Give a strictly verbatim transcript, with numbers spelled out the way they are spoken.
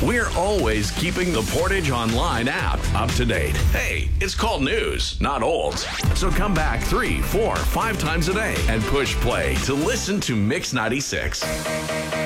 We're always keeping the Portage Online app up to date. Hey, it's called news, not olds. So come back three, four, five times a day and push play to listen to Mix ninety-six.